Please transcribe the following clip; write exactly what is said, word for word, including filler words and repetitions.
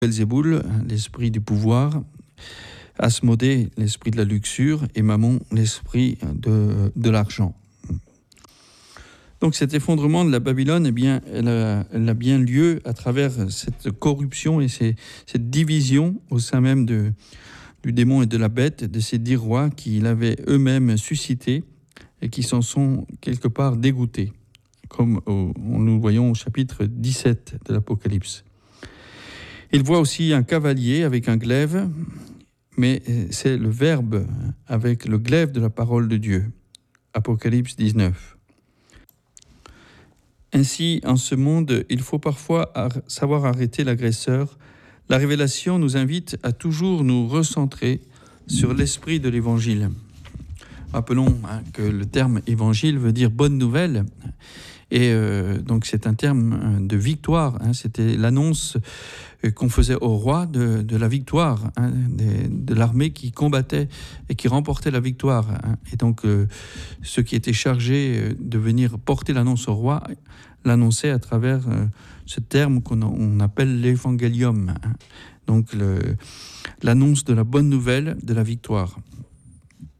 Belzéboul, l'esprit du pouvoir, Asmodée, l'esprit de la luxure, et Mammon, l'esprit de, de l'argent. Donc cet effondrement de la Babylone, eh bien, elle a, elle a bien lieu à travers cette corruption et ces, cette division au sein même de, du démon et de la bête, de ces dix rois qui l'avaient eux-mêmes suscité et qui s'en sont quelque part dégoûtés, comme au, nous le voyons au chapitre dix-sept de l'Apocalypse. Il voit aussi un cavalier avec un glaive, mais c'est le Verbe avec le glaive de la parole de Dieu. Apocalypse dix-neuf. Ainsi, en ce monde, il faut parfois savoir arrêter l'agresseur. La révélation nous invite à toujours nous recentrer sur l'esprit de l'Évangile. Rappelons hein, que le terme évangile veut dire bonne nouvelle. Et euh, donc c'est un terme de victoire. Hein, c'était l'annonce qu'on faisait au roi de, de la victoire, hein, de, de l'armée qui combattait et qui remportait la victoire. Hein. Et donc euh, ceux qui étaient chargés de venir porter l'annonce au roi l'annonçaient à travers euh, ce terme qu'on on appelle l'évangélium. Hein. Donc le, l'annonce de la bonne nouvelle de la victoire.